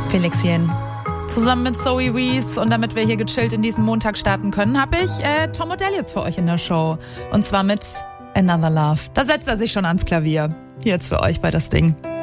Felix Jähn. Zusammen mit Zoe Wees, und damit wir hier gechillt in diesen Montag starten können, habe ich Tom Odell jetzt für euch in der Show. Und zwar mit Another Love. Da setzt er sich schon ans Klavier. Hier jetzt für euch bei Das Ding.